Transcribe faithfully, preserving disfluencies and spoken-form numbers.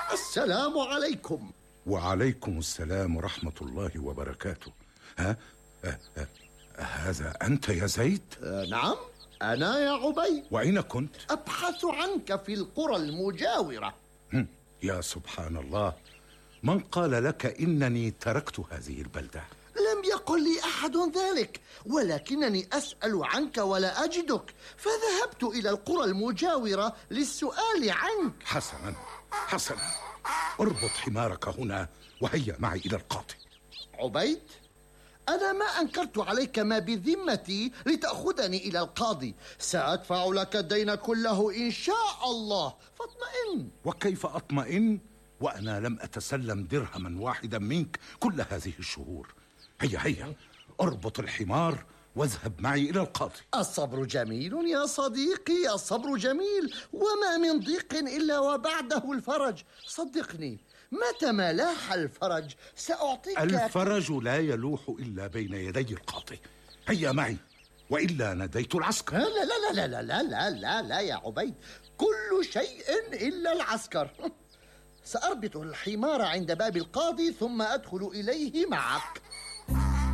السلام عليكم. وعليكم السلام ورحمة الله وبركاته. ها؟ أه أه هذا أنت يا زيد؟ أه نعم أنا يا عبيد. وأين كنت؟ أبحث عنك في القرى المجاورة. هم. يا سبحان الله، من قال لك إنني تركت هذه البلدة؟ لم يقل لي أحد ذلك، ولكنني أسأل عنك ولا أجدك، فذهبت إلى القرى المجاورة للسؤال عنك. حسنا حسنا، اربط حمارك هنا وهيا معي إلى القاضي. عبيد، أنا ما أنكرت عليك ما بذمتي لتأخذني إلى القاضي. سأدفع لك الدين كله إن شاء الله، فاطمئن. وكيف أطمئن وأنا لم أتسلم درهما واحدا منك كل هذه الشهور؟ هيا هيا، اربط الحمار واذهب معي إلى القاضي. الصبر جميل يا صديقي، الصبر جميل، وما من ضيق إلا وبعده الفرج. صدقني، متى ما لاح الفرج سأعطيك. الفرج لا يلوح إلا بين يدي القاضي. هيا معي وإلا ناديت العسكر. لا لا لا لا لا لا لا لا, لا يا عبيد، كل شيء إلا العسكر. سأربط الحمار عند باب القاضي ثم أدخل إليه معك.